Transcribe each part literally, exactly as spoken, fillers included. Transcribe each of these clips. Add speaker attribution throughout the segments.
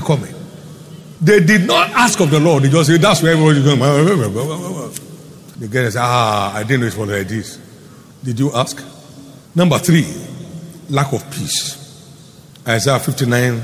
Speaker 1: coming. They did not ask of the Lord. They just said, that's where everybody's going. The guy says, ah, I didn't know it was like this. Did you ask? Number three, lack of peace. Isaiah fifty-nine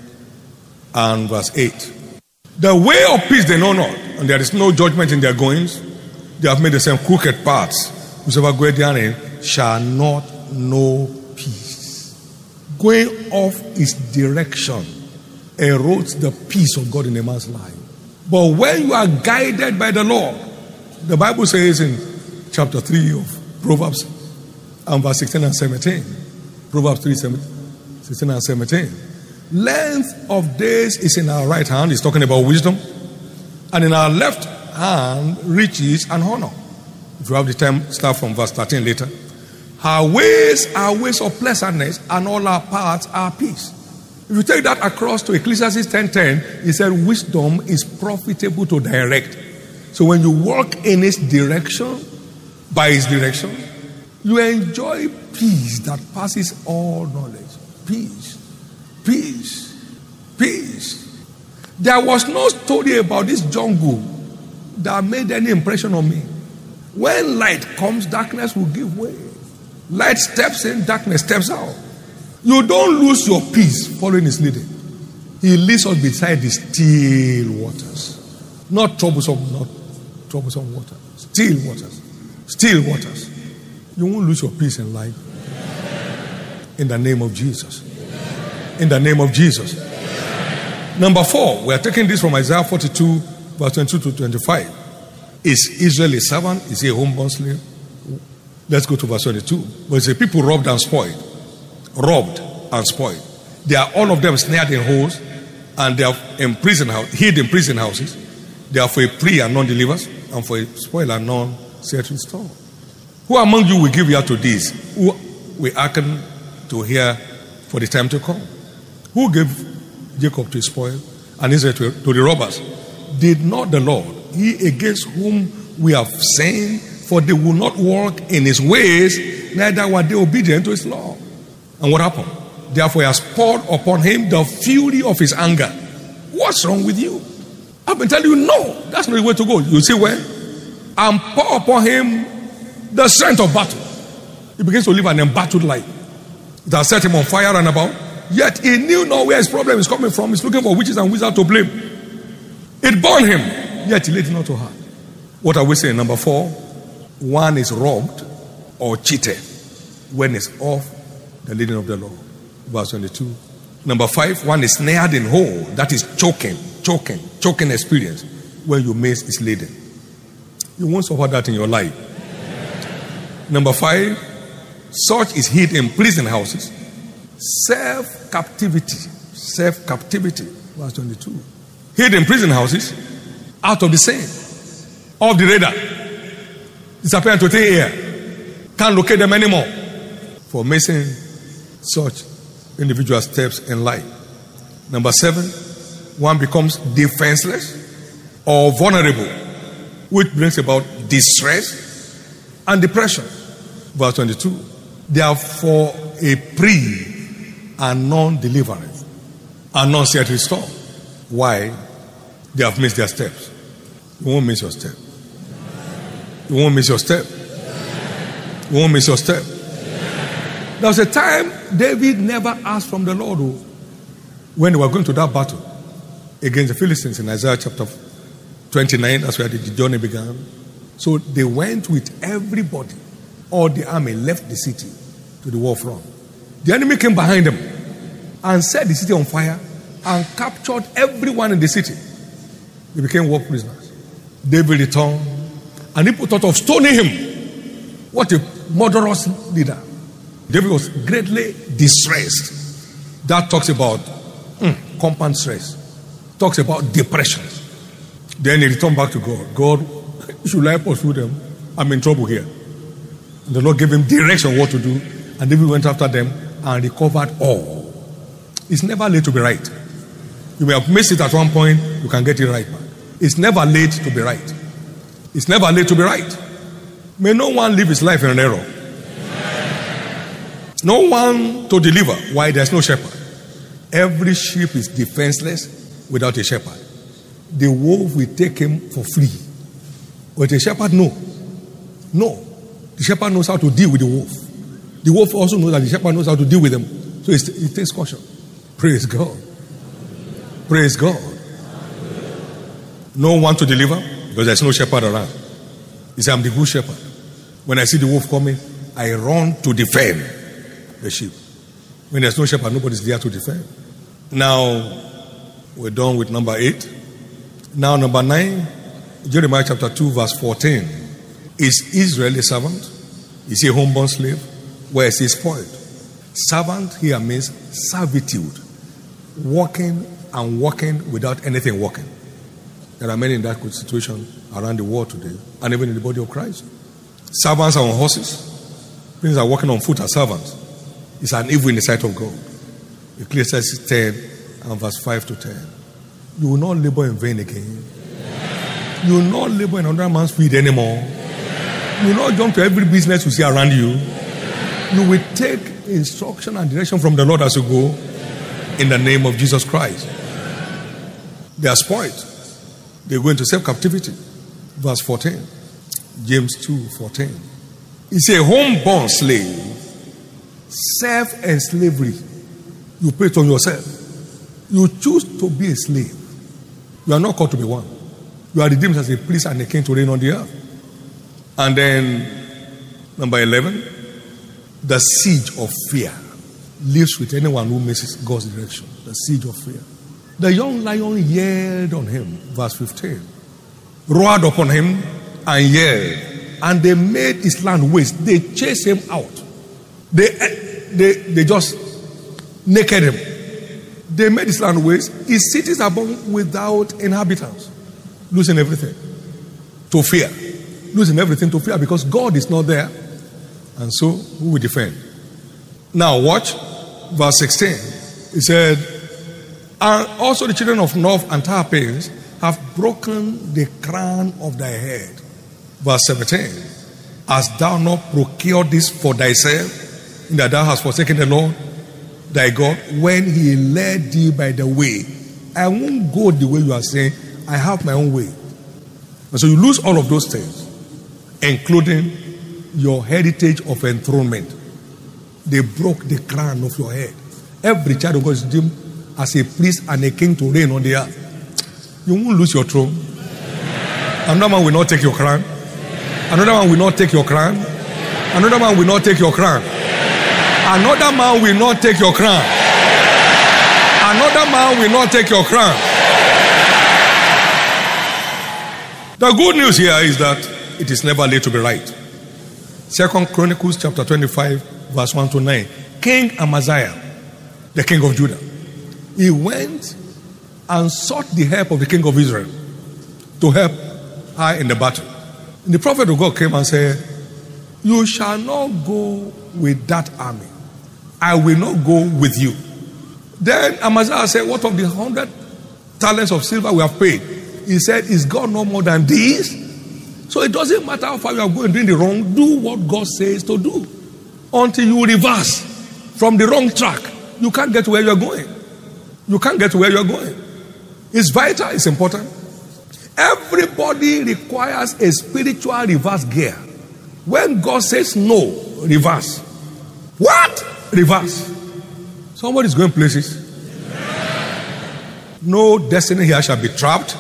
Speaker 1: and verse eight. The way of peace they know not, and there is no judgment in their goings. They have made the same crooked paths. Whosoever goeth therein shall not know peace. Going off his direction erodes the peace of God in a man's life. But when you are guided by the Lord, the Bible says in chapter three of Proverbs and verse sixteen and seventeen, Proverbs three, sixteen and seventeen, length of days is in our right hand. He's talking about wisdom. And in our left hand, riches and honor. If you have the time, start from verse thirteen later. Her ways are ways of pleasantness, and all our paths are peace. If you take that across to Ecclesiastes ten ten, he said wisdom is profitable to direct. So when you walk in his direction, by his direction, you enjoy peace that passes all knowledge. Peace. Peace. Peace. There was no story about this jungle that made any impression on me. When light comes, darkness will give way. Light steps in, darkness steps out. You don't lose your peace following his leading. He leads us beside the still waters. Not troublesome, not troublesome waters. Still waters. Still waters. You won't lose your peace in life. In the name of Jesus. In the name of Jesus. Number four, we are taking this from Isaiah forty-two, verse twenty-two to twenty-five. Is Israel a servant? Is he a homeborn slave? Let's go to verse twenty-two. But it's a people robbed and spoiled. Robbed and spoiled. They are all of them snared in holes, and they are in prison house, hid in prison houses. They are for a prey and non-believers, and for a spoil and non-set restore. Who among you will give ear to this? Who will hearken to hear for the time to come? Who gave Jacob to spoil and Israel to, to the robbers? Did not the Lord, he against whom we have sinned, for they will not walk in his ways, neither were they obedient to his law. And what happened? Therefore he has poured upon him the fury of his anger. What's wrong with you? I've been telling you, no, that's not the way to go. You see when? And pour upon him the strength of battle. He begins to live an embattled life. It has set him on fire and about. Yet he knew not where his problem is coming from. He's looking for witches and wizards to blame. It burned him, yet he laid it not to heart. What are we saying? Number four, one is robbed or cheated when it's off the leading of the Lord. Verse twenty-two. Number five, one is snared in hole. That is choking, choking, choking experience when you miss its leading. You won't suffer that in your life. Number five, such is hid in prison houses. Self-captivity. Self-captivity. Verse twenty-two. Hid in prison houses, out of the same, off the radar, disappear to thin air, can't locate them anymore for missing such individual steps in life. Number seven, one becomes defenseless or vulnerable, which brings about distress and depression. Verse twenty-two, they are for a prey and non-deliverance and non-set restore. Why? They have missed their steps. You won't miss your step. You won't miss your step. You won't miss your step. There was a time David never asked from the Lord who, when they were going to that battle against the Philistines in Isaiah chapter twenty-nine. That's where the journey began. So they went with everybody. All the army left the city to the war front. The enemy came behind them and set the city on fire and captured everyone in the city. They became war prisoners. David returned, and people thought of stoning him. What a murderous leader. David was greatly distressed. That talks about mm, compound stress. Talks about depression. Then he returned back to God. God, should I pursue them? I'm in trouble here. And the Lord gave him direction what to do. And David went after them and recovered all. It's never late to be right. You may have missed it at one point, you can get it right back. It's never late to be right. It's never late to be right. May no one live his life in an error. No one to deliver. Why? There's no shepherd. Every sheep is defenseless without a shepherd. The wolf will take him for free. But a shepherd, no. No. The shepherd knows how to deal with the wolf. The wolf also knows that the shepherd knows how to deal with them. So it takes caution. Praise God. Praise God. No one to deliver because there's no shepherd around. He said, I'm the good shepherd. When I see the wolf coming, I run to defend the sheep. When there's no shepherd, nobody's there to defend. Now, we're done with number eight. Now, number nine, Jeremiah chapter two, verse fourteen. Is Israel a servant? Is he a homeborn slave? Where is he spoiled? Servant here means servitude. Working and working without anything working. There are many in that situation around the world today, and even in the body of Christ. Servants are on horses. Things are walking on foot as servants. It's an evil in the sight of God. Ecclesiastes ten and verse five to ten. You will not labor in vain again. You will not labor in another man's field anymore. You will not jump to every business you see around you. You will take instruction and direction from the Lord as you go in the name of Jesus Christ. They are spoiled. They go into self-captivity. Verse fourteen. James two fourteen. It's a homeborn slave. Self-enslavery. You pay it on yourself. You choose to be a slave. You are not called to be one. You are redeemed as a priest and a king to reign on the earth. And then, number eleven, the siege of fear lives with anyone who misses God's direction. The siege of fear. The young lion yelled on him, verse fifteen, roared upon him and yelled, and they made his land waste. They chased him out. They, they, they just naked him. They made his land waste. His cities are born without inhabitants, losing everything to fear. Losing everything to fear because God is not there. And so, who will defend? Now, watch verse sixteen. He said, and also the children of North and Tarpaeans have broken the crown of thy head. Verse seventeen. Hast thou not procured this for thyself, in that thou hast forsaken the Lord thy God, when he led thee by the way? I won't go the way you are saying. I have my own way. And so you lose all of those things, including your heritage of enthronement. They broke the crown of your head. Every child of God is deemed as a priest and a king to reign on the earth. You won't lose your throne. Another man will not take your crown. Another man will not take your crown. Another man will not take your crown. Another man will not take your crown. Another man will not take your crown. The good news here is that it is never late to be right. Second Chronicles chapter twenty-five, verse one to nine. King Amaziah, the king of Judah, he went and sought the help of the king of Israel to help her in the battle. And the prophet of God came and said, you shall not go with that army. I will not go with you. Then Amaziah said, what of the hundred talents of silver we have paid? He said, is God no more than this? So it doesn't matter how far you are going doing the wrong. Do what God says to do. Until you reverse from the wrong track, you can't get to where you are going. You can't get to where you are going. It's vital, it's important. Everybody requires a spiritual reverse gear. When God says no, reverse. What? Reverse. Somebody's going places. No destiny here shall be trapped.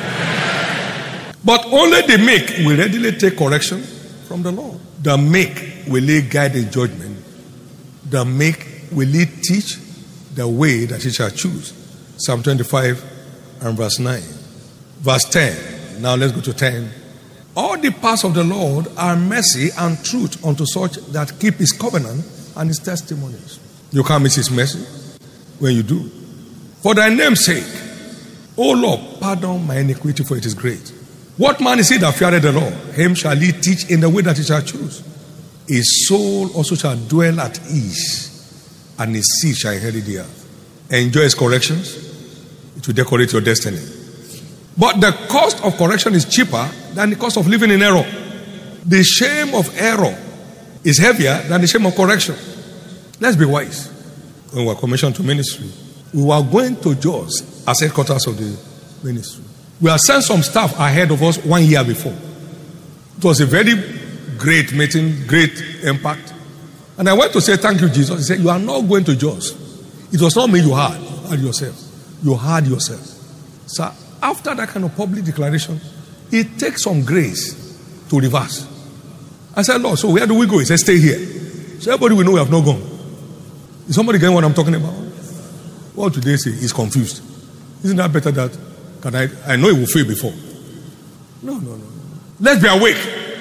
Speaker 1: But only the meek will readily take correction from the Lord. The meek will he guide in judgment. The meek will he teach the way that he shall choose. Psalm twenty-five and verse nine. Verse ten. Now let's go to ten. All the paths of the Lord are mercy and truth unto such that keep his covenant and his testimonies. You can't miss his mercy when you do. For thy name's sake, O Lord, pardon my iniquity, for it is great. What man is he that feareth the Lord? Him shall he teach in the way that he shall choose. His soul also shall dwell at ease, and his seed shall inherit the earth. Enjoy his corrections, it will decorate your destiny. But the cost of correction is cheaper than the cost of living in error. The shame of error is heavier than the shame of correction. Let's be wise when we're commissioned to ministry. We were going to Jos as headquarters of the ministry. We had sent some staff ahead of us one year before. It was a very great meeting, great impact. And I went to say, thank you, Jesus. He said, you are not going to Jos. It was not me you had. You had yourself. You had yourself. So after that kind of public declaration, it takes some grace to reverse. I said, Lord, so where do we go? He said, stay here. So everybody will know we have not gone. Is somebody getting what I'm talking about? What do they say? He's confused. Isn't that better that can I I know it will fail before? No, no, no. Let's be awake.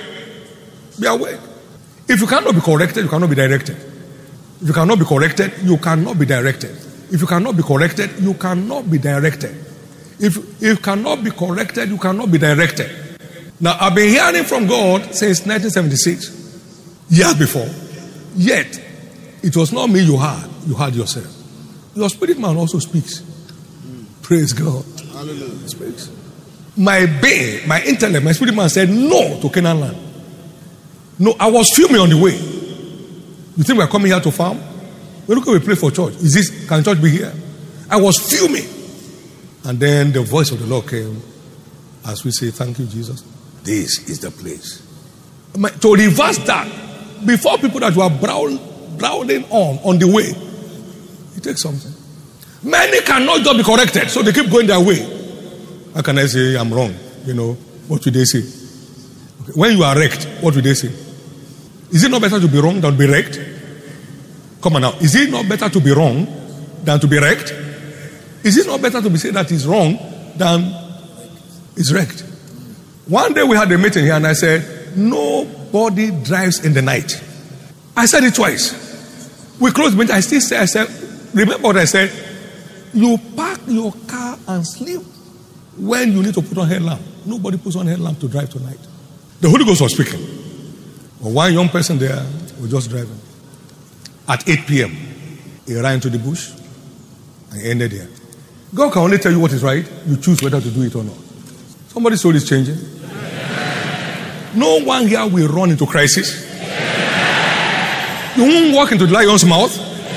Speaker 1: Be awake. If you cannot be corrected, you cannot be directed. If you cannot be corrected, you cannot be directed. If you cannot be corrected, you cannot be directed. If, if you cannot be corrected, you cannot be directed. Now, I've been hearing from God since nineteen seventy-six, years before. Yet, it was not me you had, you had yourself. Your spirit man also speaks. Mm. Praise God. Hallelujah. He speaks. My being, my intellect, my spirit man said no to Canaan land. No, I was fuming on the way. You think we're coming here to farm? We look at we pray for church. Is this, can church be here? I was fuming. And then the voice of the Lord came as we say, thank you, Jesus. This is the place. To reverse that, before people that were brown, browning on, on the way, it takes something. Many cannot just be corrected, so they keep going their way. How can I say I'm wrong? You know, what do they say? Okay. When you are wrecked, what do they say? Is it not better to be wrong than to be wrecked? Come on now. Is it not better to be wrong than to be wrecked? Is it not better to be said that it's wrong than it's wrecked? One day we had a meeting here and I said, nobody drives in the night. I said it twice. We closed the meeting. I still say, I said, remember what I said? You park your car and sleep when you need to put on headlamp. Nobody puts on headlamp to drive tonight. The Holy Ghost was speaking. But one young person there was just driving. At eight p.m., he ran into the bush and ended there. God can only tell you what is right. You choose whether to do it or not. Somebody's soul is changing. No one here will run into crisis. You won't walk into the lion's mouth.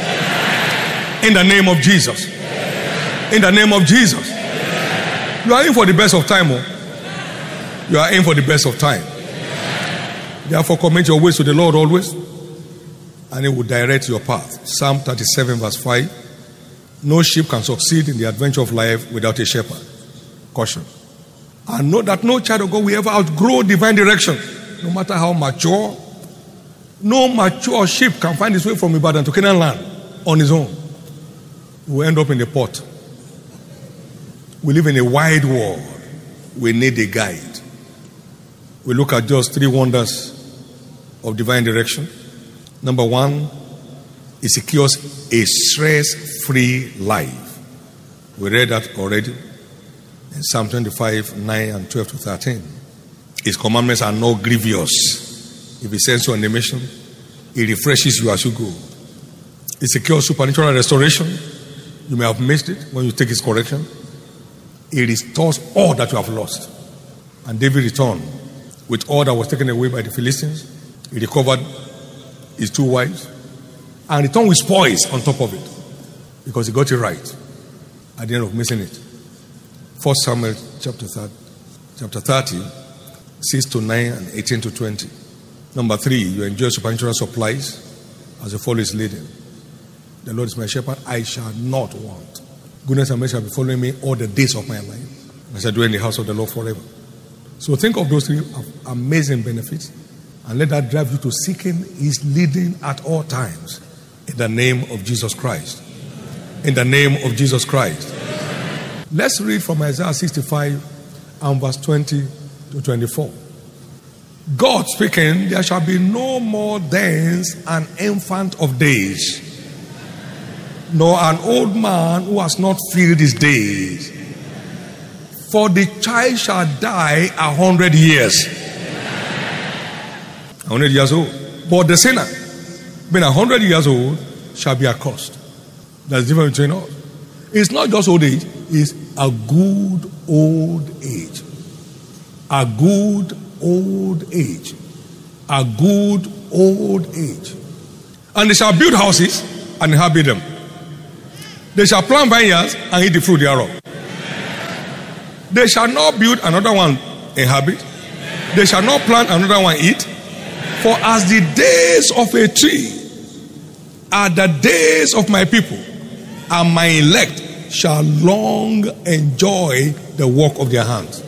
Speaker 1: In the name of Jesus. In the name of Jesus. You are in for the best of time. Oh. You are in for the best of time. Therefore, commit your ways to the Lord always, and He will direct your path. Psalm thirty-seven verse five. No sheep can succeed in the adventure of life without a shepherd. Caution. And know that no child of God will ever outgrow divine direction, no matter how mature. No mature sheep can find his way from Ibadan to Canaan land on his own. He will end up in the pot. We live in a wide world. We need a guide. We look at just three wonders of divine direction. Number one, it secures a stress-free life. We read that already in Psalm twenty-five, nine and twelve to thirteen. His commandments are not grievous. If He sends you on a mission, He refreshes you as you go. It secures supernatural restoration. You may have missed it when you take His correction. He restores all that you have lost. And David returned with all that was taken away by the Philistines. He recovered his two wives and returned with spoils on top of it, because he got it right at the end of missing it. First Samuel chapter thirty, chapter thirty, six to nine and eighteen to twenty. Number three, you enjoy supernatural supplies as the fall is leading. The Lord is my shepherd, I shall not want. Goodness and mercy shall be following me all the days of my life. I shall dwell in the house of the Lord forever. So think of those three amazing benefits and let that drive you to seeking His leading at all times. In the name of Jesus Christ. In the name of Jesus Christ. Let's read from Isaiah sixty-five and verse twenty to twenty-four. God speaking, there shall be no more thence an infant of days, nor an old man who has not filled his days. For the child shall die a hundred years. A hundred years old. But the sinner, being a hundred years old, shall be accursed. That's the difference between us. It's not just old age, it's a good old age. A good old age. A good old age. And they shall build houses and inhabit them. They shall plant vineyards and eat the fruit thereof. They shall not build another one inhabit. They shall not plant another one eat. For as the days of a tree are the days of my people, and my elect shall long enjoy the work of their hands.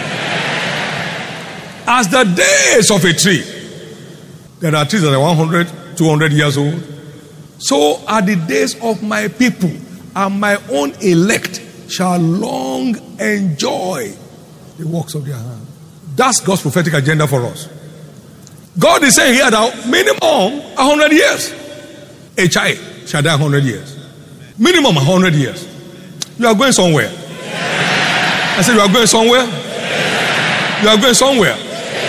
Speaker 1: As the days of a tree, there are trees that are one hundred, two hundred years old. So are the days of my people, and my own elect shall long enjoy the works of their hands. That's God's prophetic agenda for us. God is saying here that minimum one hundred years. A child shall die one hundred years. Minimum one hundred years. You are going somewhere. I said you are going somewhere. You are going somewhere.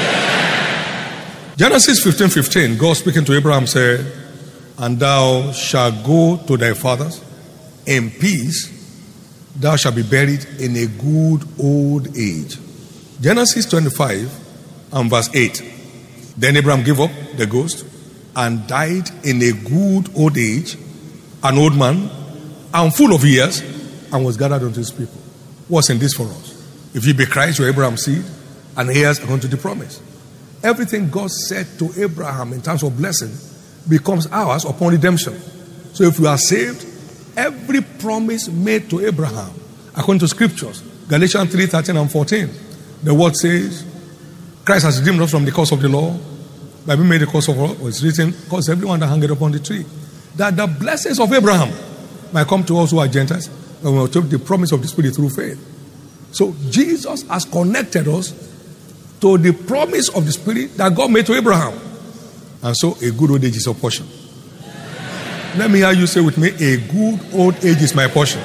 Speaker 1: Genesis fifteen fifteen, God speaking to Abraham said, and thou shalt go to thy fathers in peace, thou shalt be buried in a good old age. Genesis twenty-five and verse eight. Then Abraham gave up the ghost and died in a good old age, an old man, and full of years, and was gathered unto his people. What's in this for us? If you be Christ, you are Abraham's seed, and heirs unto the promise. Everything God said to Abraham in terms of blessing becomes ours upon redemption. So if we are saved, every promise made to Abraham, according to scriptures, Galatians three thirteen and fourteen, the word says, Christ has redeemed us from the curse of the law, by being made the curse of law. It's written, curse everyone that hangeth upon the tree. That the blessings of Abraham might come to us who are Gentiles, and we will take the promise of the Spirit through faith. So Jesus has connected us to the promise of the Spirit that God made to Abraham. And so a good old age is our portion. Let me hear you say with me, a good old age is my portion.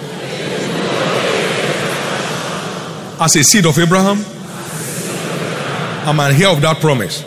Speaker 1: As a seed of Abraham, I'm an heir of that promise.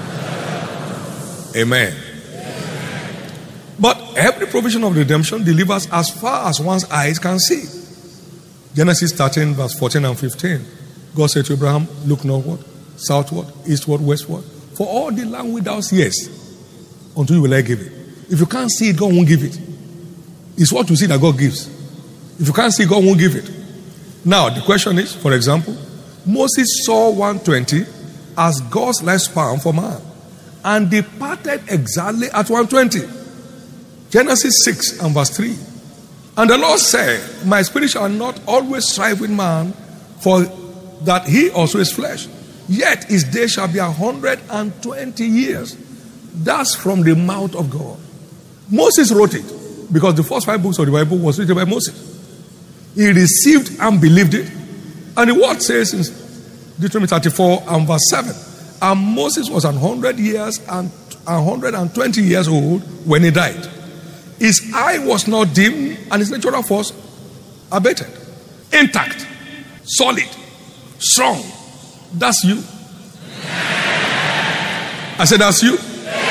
Speaker 1: Amen. But every provision of redemption delivers as far as one's eyes can see. Genesis thirteen, verse fourteen and fifteen. God said to Abraham, look northward, southward, eastward, westward. For all the land without yes, until you will I give it. If you can't see it, God won't give it. It's what you see that God gives. If you can't see, God won't give it. Now, the question is, for example, Moses saw one hundred twenty as God's lifespan for man and departed exactly at one hundred twenty. Genesis six and verse three. And the Lord said, my spirit shall not always strive with man, for that he also is flesh. Yet his days shall be one hundred twenty years. That's from the mouth of God. Moses wrote it because the first five books of the Bible was written by Moses. He received and believed it. And the word says in Deuteronomy thirty-four and verse seven, and Moses was one hundred years and one hundred twenty years old when he died. His eye was not dim and his natural force abated. Intact, solid, strong. That's you. I said, that's you.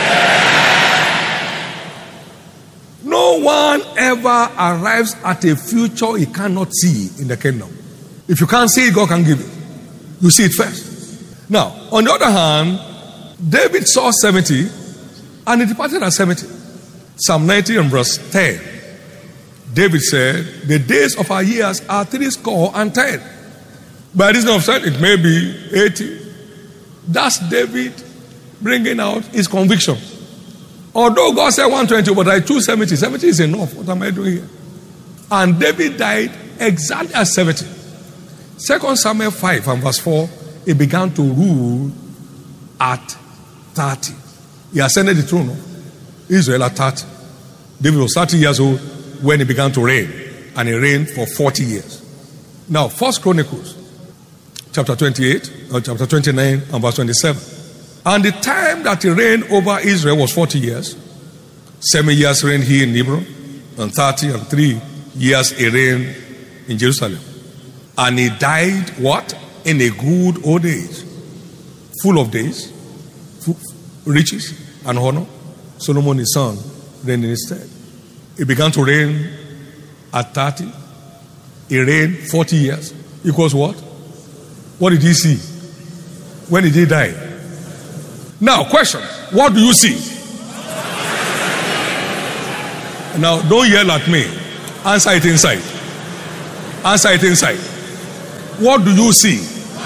Speaker 1: No one ever arrives at a future he cannot see in the kingdom. If you can't see it, God can give it. You see it first. Now, on the other hand, David saw seventy and he departed at seventy. Psalm ninety and verse ten. David said, the days of our years are three score and ten. By reason of sight, it may be eighty. That's David bringing out his conviction. Although God said one hundred twenty, but I choose seventy. seventy is enough. What am I doing here? And David died exactly at seventy. Second Samuel five and verse four, he began to rule at thirty. He ascended the throne of Israel at thirty. David was thirty years old when he began to reign, and he reigned for forty years. Now, First Chronicles chapter twenty-eight, or chapter twenty-nine and verse twenty-seven. And the time that he reigned over Israel was forty years. Seven years reigned he in Hebron, and thirty and three years he reigned in Jerusalem. And he died what? In a good old age, full of days, full, riches, and honor. Solomon his son reigned in his stead. He began to reign at thirty. He reigned forty years. Equals what? What did he see? When did he die? Now, question. What do you see? Now, don't yell at me. Answer it inside. Answer it inside. What do you see?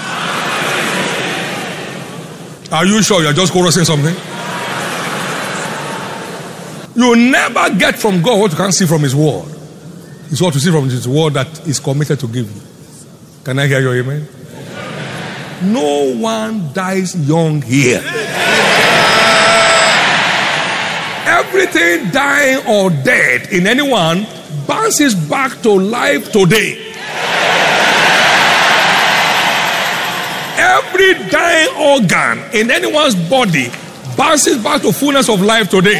Speaker 1: Are you sure you're just chorusing something? You never get from God what you can't see from His word. It's what you see from His word that is committed to give you. Can I hear your amen? No one dies young here. Everything dying or dead in anyone bounces back to life today. Every dying organ in anyone's body bounces back to fullness of life today.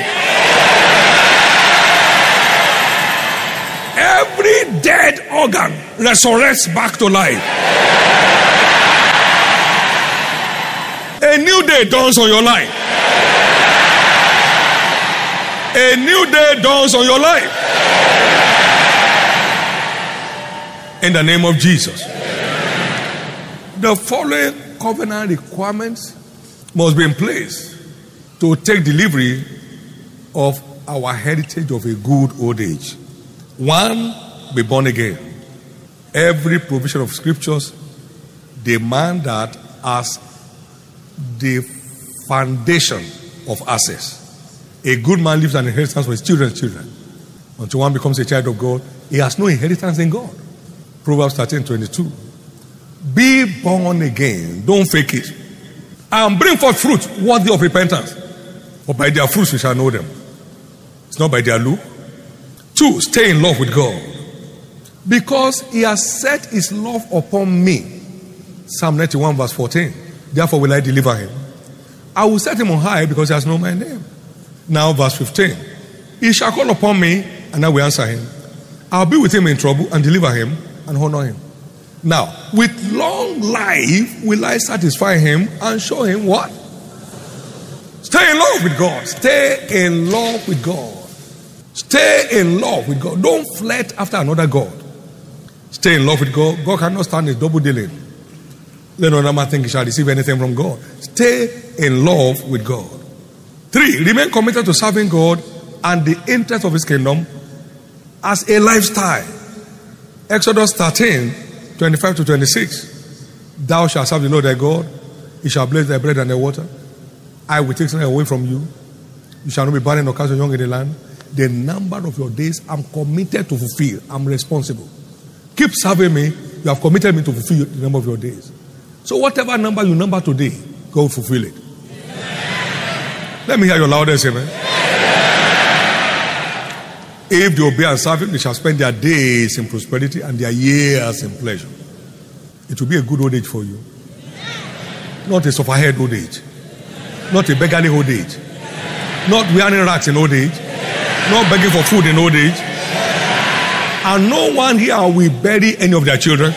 Speaker 1: Every dead organ resurrects back to life. A new day dawns on your life. A new day dawns on your life. In the name of Jesus. The following covenant requirements must be in place to take delivery of our heritage of a good old age. One, be born again. Every provision of scriptures demand that as the foundation of access. A good man leaves an inheritance for his children's children. Until one becomes a child of God, he has no inheritance in God. Proverbs thirteen twenty-two. Be born again. Don't fake it. And bring forth fruit worthy of repentance. For by their fruits we shall know them. It's not by their look. Two, stay in love with God. Because He has set His love upon me. Psalm ninety-one verse fourteen. Therefore will I deliver him. I will set him on high because he has known my name. Now verse fifteen. He shall call upon me and I will answer him. I'll be with him in trouble and deliver him and honor him. Now, with long life will I satisfy him and show him what? Stay in love with God. Stay in love with God. Stay in love with God. Don't flirt after another God. Stay in love with God. God cannot stand His double dealing. Let no other man think he shall receive anything from God. Stay in love with God. Three, remain committed to serving God and the interest of His kingdom as a lifestyle. Exodus thirteen, twenty-five to twenty-six. Thou shalt serve the Lord thy God. He shall bless thy bread and thy water. I will take something away from you. You shall not be barren or cast young in the land. The number of your days I'm committed to fulfill. I'm responsible. Keep serving me. You have committed me to fulfill the number of your days. So whatever number you number today, God will fulfill it. Amen. Let me hear your loudest amen. Amen. If they obey and serve Him, they shall spend their days in prosperity and their years in pleasure. It will be a good old age for you. Not a sufferhead old age. Not a beggarly old age. Not wearing rags in old age. Not begging for food in old age. And no one here will bury any of their children.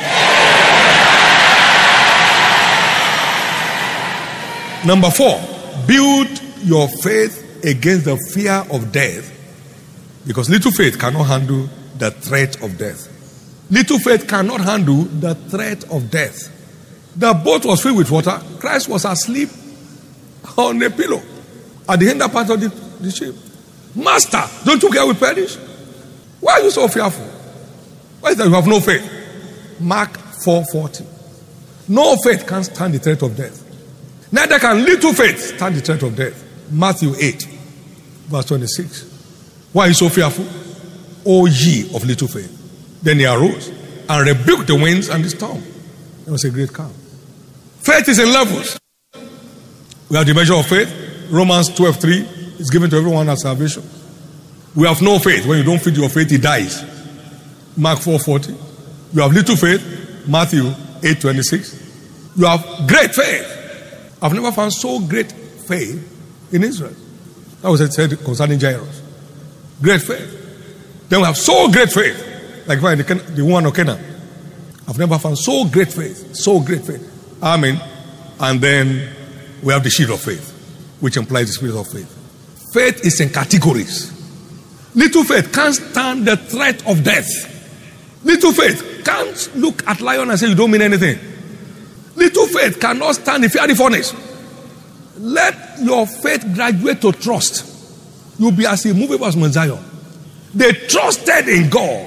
Speaker 1: Number four, build your faith against the fear of death. Because little faith cannot handle the threat of death. Little faith cannot handle the threat of death. The boat was filled with water. Christ was asleep on a pillow at the hinder part of the, the ship. Master, don't you care we perish? Why are you so fearful? Why is that you have no faith? Mark four forty. No faith can stand the threat of death. Neither can little faith stand the threat of death. Matthew eight, verse twenty-six. Why are you so fearful? O ye of little faith. Then he arose and rebuked the winds and the storm. There was a great calm. Faith is in levels. We have the measure of faith. Romans twelve three is given to everyone as salvation. We have no faith. When you don't feed your faith, it dies. Mark four forty. You have little faith. Matthew eight twenty-six. You have great faith. I've never found so great faith in Israel. That was said concerning Jairus. Great faith. Then we have so great faith. Like the, the woman of Canaan. I've never found so great faith. So great faith. Amen. And then we have the shield of faith, which implies the spirit of faith. Faith is in categories. Little faith can't stand the threat of death. Little faith can't look at lion and say you don't mean anything. Little faith cannot stand the fiery furnace. Let your faith graduate to trust. You'll be as immovable as Mount Zion. They trusted in God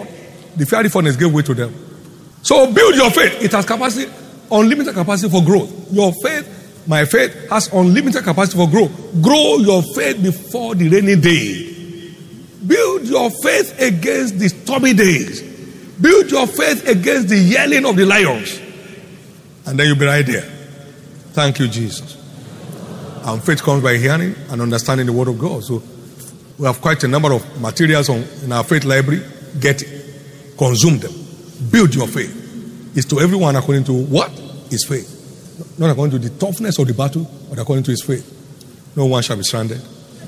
Speaker 1: the fiery furnace gave way to them. So build your faith. It has capacity, unlimited capacity for growth. Your faith, my faith, has unlimited capacity for growth. Grow your faith before the rainy day. Build your faith against the stormy days. Build your faith against the yelling of the lions. And then you'll be right there. Thank you, Jesus. And faith comes by hearing and understanding the word of God. So we have quite a number of materials on, in our faith library. Get it. Consume them. Build your faith. It's to everyone according to what? His faith. Not according to the toughness of the battle, but according to his faith. No one shall be stranded.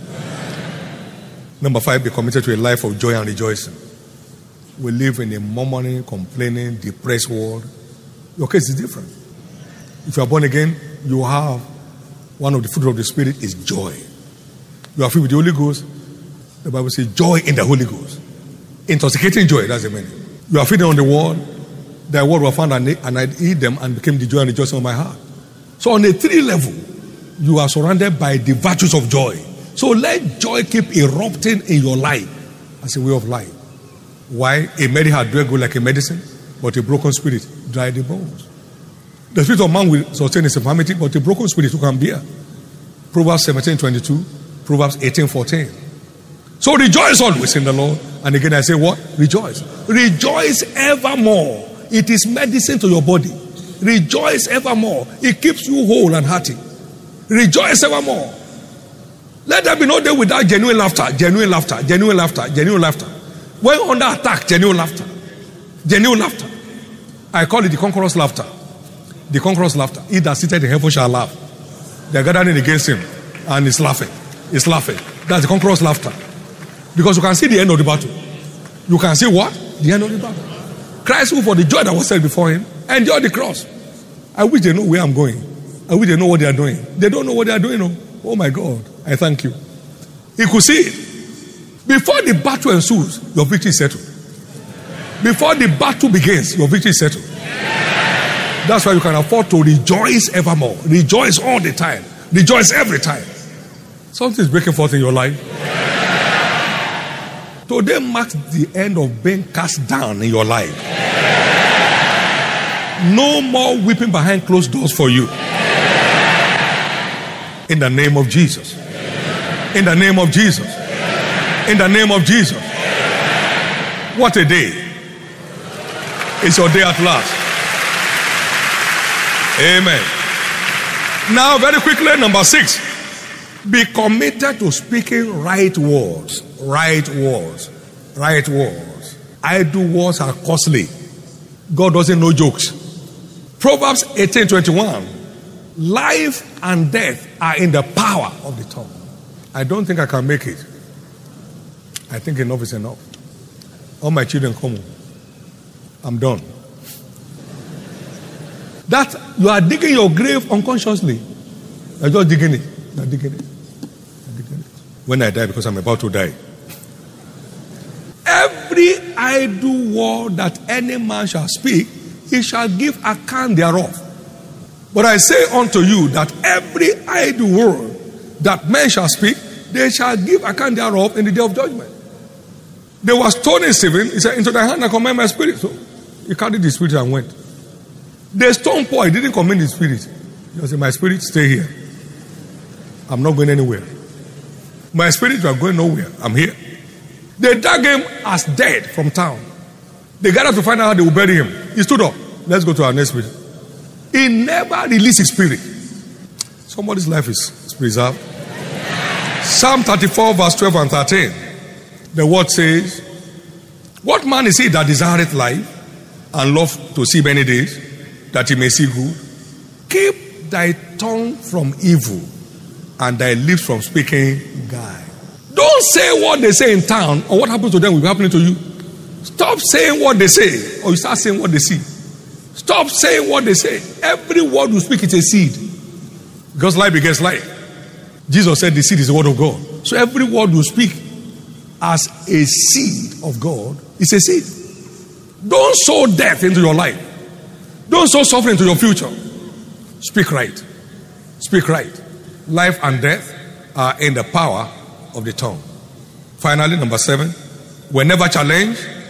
Speaker 1: Number five, be committed to a life of joy and rejoicing. We live in a murmuring, complaining, depressed world. Your case is different. If you are born again, you have one of the fruit of the Spirit is joy. You are filled with the Holy Ghost. The Bible says joy in the Holy Ghost. Intoxicating joy, that's the meaning. You are feeding on the word. The word was found and I eat them and became the joy and rejoicing of my heart. So on a three level, you are surrounded by the virtues of joy. So let joy keep erupting in your life as a way of life. Why? A merry heart doeth good like a medicine, but a broken spirit dry the bones. The spirit of man will sustain his infirmity, but a broken spirit who can bear. Proverbs seventeen twenty-two, Proverbs eighteen fourteen. So rejoice always in the Lord. And again I say what? Rejoice. Rejoice evermore. It is medicine to your body. Rejoice evermore. It keeps you whole and hearty. Rejoice evermore. Let there be no day without genuine laughter, genuine laughter, genuine laughter, genuine laughter. When under attack, genuine laughter. Genuine laughter. I call it the conqueror's laughter. The conqueror's laughter. He that seated in heaven shall laugh. They are gathering against him and he's laughing. He's laughing. That's the conqueror's laughter. Because you can see the end of the battle. You can see what? The end of the battle. Christ, who for the joy that was set before him, endured the cross. I wish they know where I'm going. I wish they know what they are doing. They don't know what they are doing. Oh, oh my God. I thank you. He could see it. Before the battle ensues, your victory is settled. Before the battle begins, your victory is settled. That's why you can afford to rejoice evermore. Rejoice all the time. Rejoice every time. Something is breaking forth in your life. Today marks the end of being cast down in your life. No more weeping behind closed doors for you. In the name of Jesus. In the name of Jesus. In the name of Jesus. What a day. It's your day at last. Amen. Now, very quickly, number six. Be committed to speaking right words. Right words. Right words. Idle words are costly. God doesn't know jokes. Proverbs eighteen twenty-one. Life and death are in the power of the tongue. I don't think I can make it. I think enough is enough. All my children come home. I'm done. That you are digging your grave unconsciously. You're just digging it. You're digging it. You're digging it. When I die, because I'm about to die. Every idle word that any man shall speak, he shall give account thereof. But I say unto you that every idle word that men shall speak, they shall give account thereof in the day of judgment. They were stoning Stephen. He said, into thy hand I commend my spirit. So he carried the spirit and went. They stoned Paul. He didn't commend his spirit. He said, my spirit, stay here. I'm not going anywhere. My spirit, you are going nowhere. I'm here. They dug him as dead from town. They gathered to find out how they would bury him. He stood up. Let's go to our next meeting. He never released his spirit. Somebody's life is, is preserved. Psalm thirty-four, verse twelve and thirteen. The word says, what man is he that desireth life and love to see many days, that he may see good? Keep thy tongue from evil and thy lips from speaking guile. Don't say what they say in town or what happens to them will be happening to you. Stop saying what they say or you start saying what they see. Stop saying what they say. Every word you speak is a seed. Because life begets life. Jesus said the seed is the word of God. So every word you speak as a seed of God is a seed. Don't sow death into your life. Don't sow suffering into your future. Speak right. Speak right. Life and death are in the power of the tongue. Finally, number seven. Whenever challenged,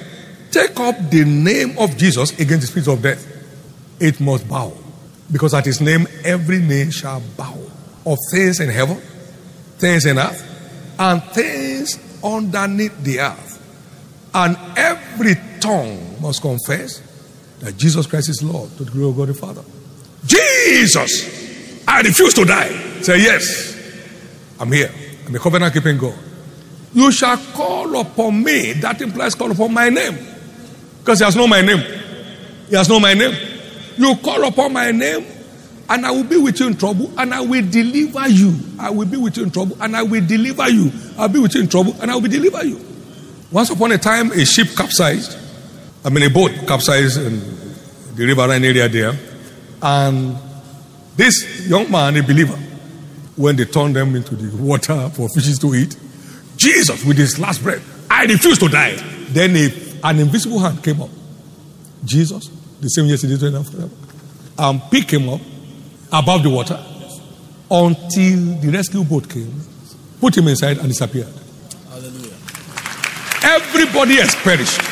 Speaker 1: take up the name of Jesus against the spirit of death, it must bow. Because at his name, every knee shall bow, of things in heaven, things in earth, and things underneath the earth. And every tongue must confess that Jesus Christ is Lord, to the glory of God the Father. Jesus, I refuse to die. Say, yes, I'm here. I'm a covenant keeping God. You shall call upon me. That implies call upon my name. Because he has known my name. He has known my name. You call upon my name, and I will be with you in trouble, and I will deliver you. I will be with you in trouble, and I will deliver you. I'll be with you in trouble, and I will deliver you. Once upon a time, a ship capsized. I mean, a boat capsized in the riverine area there. And this young man, a believer, when they turned them into the water for fishes to eat, Jesus, with his last breath, I refuse to die. Then a, an invisible hand came up. Jesus, the same yesterday, today, and forever, and picked him up above the water until the rescue boat came, put him inside, and disappeared.
Speaker 2: Hallelujah.
Speaker 1: Everybody has perished.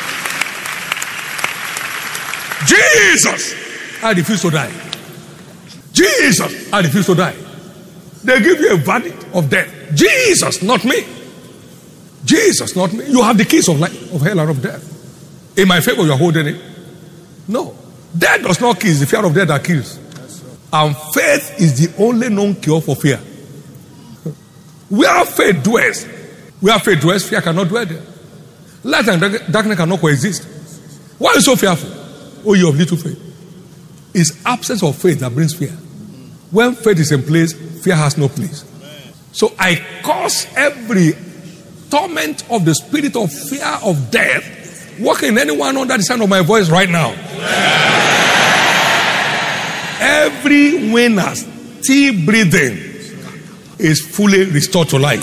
Speaker 1: Jesus, I refuse to die. Jesus, I refuse to die. They give you a verdict of death. Jesus, not me. Jesus, not me. You have the keys of life, of hell and of death. In my favor, you are holding it. No. Death does not kill. It's the fear of death that kills. And faith is the only known cure for fear. Where faith dwells, where faith dwells, fear cannot dwell there. Light and darkness cannot coexist. Why are you so fearful? Oh, you have little faith. It's absence of faith that brings fear. When faith is in place, fear has no place. So I cause every torment of the spirit of fear of death working anyone under the sound of my voice right now. Every winner still breathing is fully restored to life.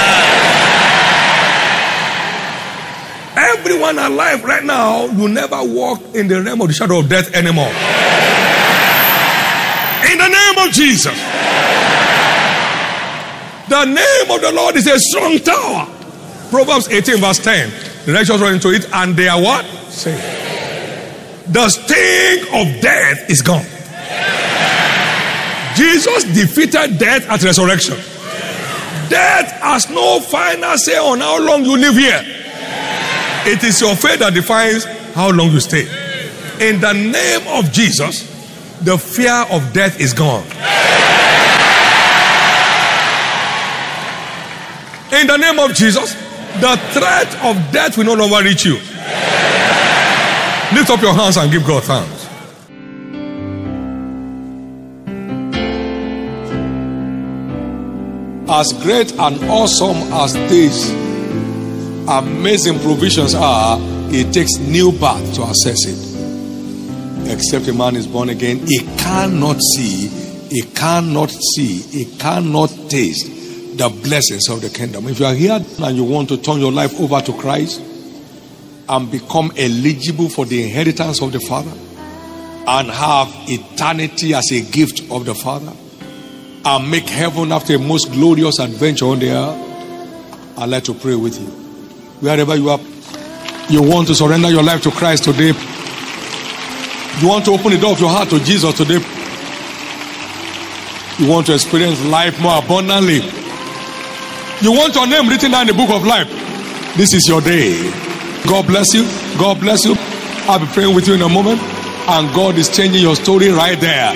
Speaker 1: Everyone alive right now, you never walk in the realm of the shadow of death anymore. In the name of Jesus. The name of the Lord is a strong tower. Proverbs eighteen verse ten. The righteous run into it and they are what? Saved. The sting of death is gone. Jesus defeated death at resurrection. Death has no final say on how long you live here. It is your faith that defines how long you stay. In the name of Jesus, the fear of death is gone. In the name of Jesus, the threat of death will no longer reach you. Lift up your hands and give God thanks. As great and awesome as these amazing provisions are, it takes new birth to access it. Except a man is born again, he cannot see, he cannot see, he cannot taste the blessings of the kingdom. If you are here and you want to turn your life over to Christ and become eligible for the inheritance of the Father and have eternity as a gift of the Father and make heaven after a most glorious adventure on the earth, I'd like to pray with you. Wherever you are, you want to surrender your life to Christ today. You want to open the door of your heart to Jesus today. You want to experience life more abundantly. You want your name written down in the book of life. This is your day. God bless you. God bless you. I'll be praying with you in a moment. And God is changing your story right there.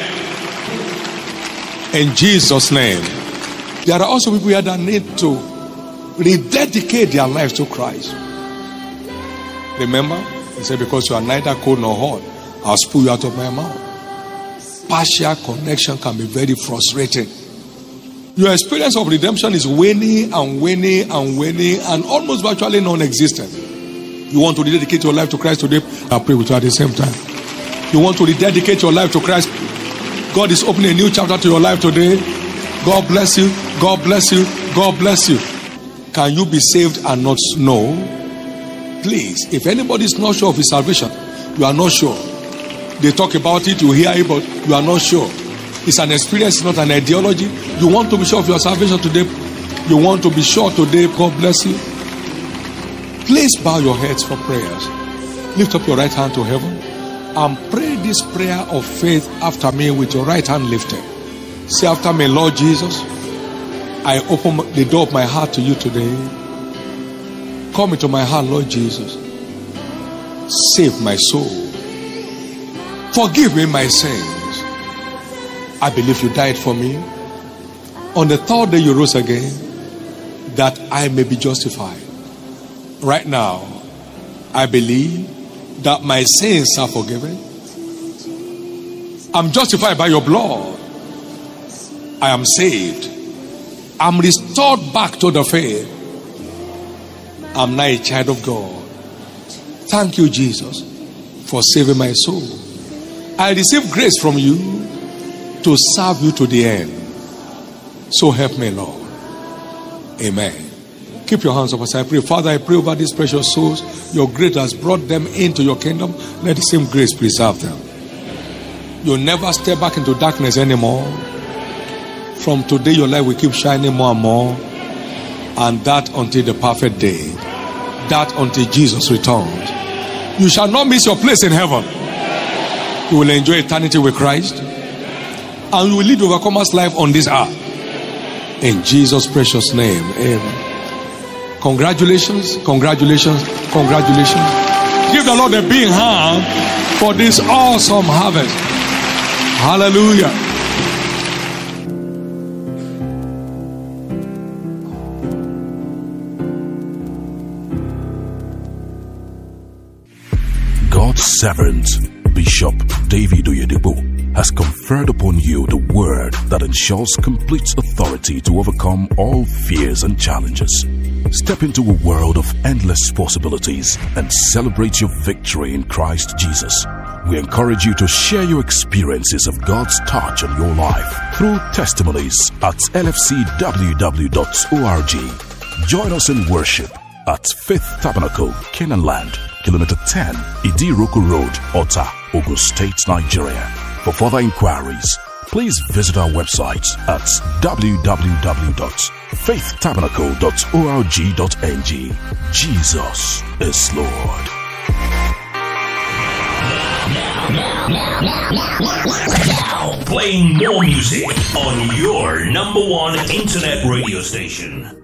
Speaker 1: In Jesus' name. There are also people here that need to rededicate their lives to Christ. Remember, he said, because you are neither cold nor hot, I'll spew you out of my mouth. Partial connection can be very frustrating. Your experience of redemption is waning and waning and waning and almost virtually non-existent. You want to rededicate your life to Christ today? I'll pray with you at the same time. You want to rededicate your life to Christ? God is opening a new chapter to your life today. God bless you. God bless you. God bless you. Can you be saved and not know? Please, if anybody is not sure of his salvation, you are not sure. They talk about it, you hear it, but you are not sure. It's an experience, it's not an ideology. You want to be sure of your salvation today. You want to be sure today. God bless you. Please bow your heads for prayers. Lift up your right hand to heaven and pray this prayer of faith after me with your right hand lifted. Say after me, Lord Jesus, I open the door of my heart to you today. Come into my heart, Lord Jesus. Save my soul. Forgive me my sins. I believe you died for me. On the third day you rose again, that I may be justified. Right now, I believe that my sins are forgiven. I'm justified by your blood. I am saved. I'm restored back to the faith. I'm now a child of God. Thank you, Jesus, for saving my soul. I receive grace from you to serve you to the end. So help me, Lord. Amen. Keep your hands up as I pray. Father, I pray over these precious souls. Your grace has brought them into your kingdom. Let the same grace preserve them. You'll never step back into darkness anymore. From today, your light will keep shining more and more. And that until the perfect day. That until Jesus returns. You shall not miss your place in heaven. You will enjoy eternity with Christ. And you will lead overcomer's life on this earth. In Jesus' precious name. Amen. Congratulations, congratulations, congratulations. Give the Lord a big hand for this awesome harvest. Hallelujah.
Speaker 2: God's servant, Bishop David Oyedepo, has conferred upon you the word that ensures complete authority to overcome all fears and challenges. Step into a world of endless possibilities and celebrate your victory in Christ Jesus. We encourage you to share your experiences of God's touch on your life through testimonies at L F C W W dot org. Join us in worship at Faith Tabernacle, Canaan Land, Kilometer ten, Idiroko Road, Ota, Ogun State, Nigeria. For further inquiries, please visit our website at w w w dot faith tabernacle dot org dot n g. Jesus is Lord.
Speaker 3: Now playing more music on your number one internet radio station.